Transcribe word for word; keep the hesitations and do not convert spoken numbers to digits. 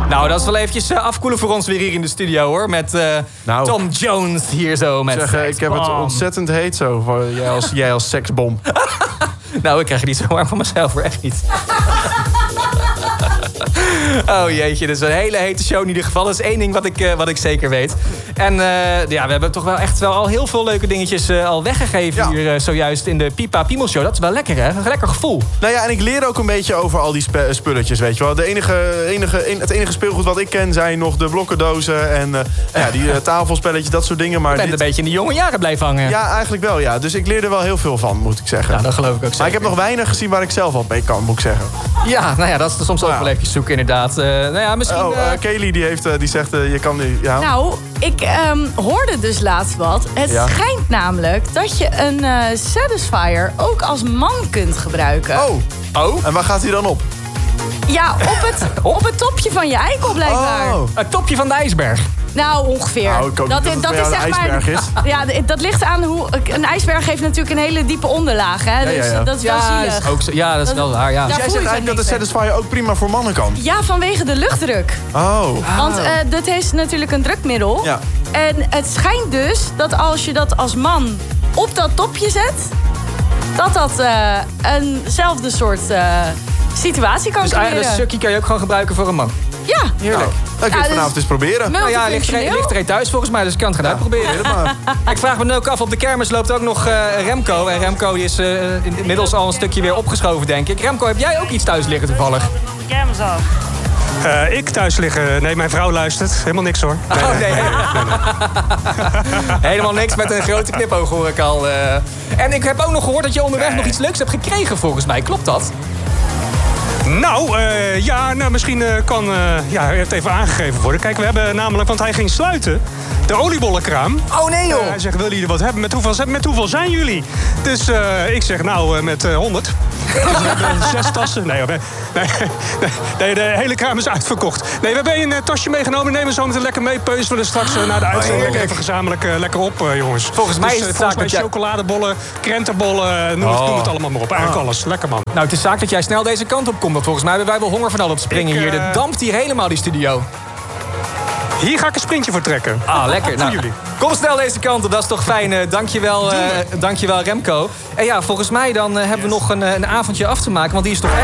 Nou, dat is wel eventjes uh, afkoelen voor ons weer hier in de studio, hoor. Met uh, nou, Tom Jones hier zo. Met zeg, ik heb het ontzettend heet zo. Voor jij, als, jij als seksbom. Nou, ik krijg het niet zo warm van mezelf, hoor. Echt niet. Oh jeetje, dit is een hele hete show in ieder geval. Dat is één ding wat ik, uh, wat ik zeker weet. En uh, ja, we hebben toch wel echt wel al heel veel leuke dingetjes uh, al weggegeven ja. hier uh, zojuist in de Pipa Piemel Show. Dat is wel lekker, hè? Een lekker gevoel. Nou ja, en ik leer ook een beetje over al die spe- spulletjes, weet je wel. De enige, enige, het enige speelgoed wat ik ken zijn nog de blokkendozen en uh, ja, die uh, tafelspelletjes, dat soort dingen. Maar je bent dit... een beetje in de jonge jaren blijven hangen. Ja, eigenlijk wel, ja. Dus ik leer er wel heel veel van, moet ik zeggen. Ja, dat geloof ik ook zeker. Maar ik heb nog weinig gezien waar ik zelf al mee kan, moet ik zeggen. Ja, nou ja, dat is soms ook nou. wel even zoeken, inderdaad. Uh, nou ja, misschien... Oh, uh, Kelly die, heeft, uh, die zegt, uh, je kan nu... Ja. Nou, ik um, hoorde dus laatst wat. Het ja. schijnt namelijk dat je een uh, Satisfyer ook als man kunt gebruiken. Oh. oh, en waar gaat hij dan op? Ja, op het, op het topje van je eikel blijkbaar. Oh. Het topje van de ijsberg. Nou, ongeveer. Nou, ik hoop dat, dat, dat, dat is zeg maar. Is. Ja, dat ligt aan hoe. Een ijsberg heeft natuurlijk een hele diepe onderlaag, hè? Dus ja, ja, ja. dat is wel ja, zielig. Is ook zo, ja, dat is dat, wel waar. Ja. Dus jij zegt eigenlijk dat de Satisfyer ook prima voor mannen kan? Ja, vanwege de luchtdruk. Oh. Want uh, dat is natuurlijk een drukmiddel. Ja. En het schijnt dus dat als je dat als man op dat topje zet, dat dat uh, eenzelfde soort uh, situatie kan dus creëren. Dus dat sukkie kan je ook gewoon gebruiken voor een man? Ja. Heerlijk. Nou, dan kun je het ja, vanavond dus, eens proberen. Nou ja, ligt er, ligt er een thuis volgens mij, dus ik kan het gaan ja, uitproberen. Ik vraag me nu ook af, op de kermis loopt ook nog uh, Remco. En Remco is uh, inmiddels al een stukje weer opgeschoven, denk ik. Remco, heb jij ook iets thuis liggen toevallig? De kermis al. Uh, ik thuis liggen. Nee, mijn vrouw luistert. Helemaal niks hoor. Nee, oh, nee. nee, nee. Helemaal niks met een grote knipoog hoor ik al. Uh. En ik heb ook nog gehoord dat je onderweg nee. nog iets leuks hebt gekregen volgens mij. Klopt dat? Nou, uh, ja, nou, misschien uh, kan uh, ja, het even aangegeven worden. Kijk, we hebben namelijk, want hij ging sluiten, de oliebollenkraam. Oh nee joh! Uh, hij zegt, willen jullie wat hebben? Met hoeveel, met hoeveel zijn jullie? Dus uh, ik zeg, nou, uh, met uh, honderd. Dus we hebben zes tassen. Nee, nee, nee, nee, de hele kraam is uitverkocht. Nee, we hebben een uh, tasje meegenomen. Nemen we zo meteen lekker mee. Peuzen we er straks uh, naar de uitzending oh, even gezamenlijk uh, lekker op, uh, jongens. Volgens mij dus, is het uh, volgens zaak mij dat chocoladebollen, krentenbollen, noem, oh. noem het allemaal maar op. Eigenlijk oh. alles. Lekker, man. Nou, het is zaak dat jij snel deze kant op komt. Want volgens mij hebben wij wel honger van al het springen ik, uh... hier. Er dampt hier helemaal die studio. Hier ga ik een sprintje voor trekken. Ah, lekker. Nou, jullie. Kom snel deze kant op, dat is toch fijn. Uh, dankjewel, uh, dankjewel Remco. En ja, volgens mij dan uh, hebben yes. we nog een, een avondje af te maken. Want die is toch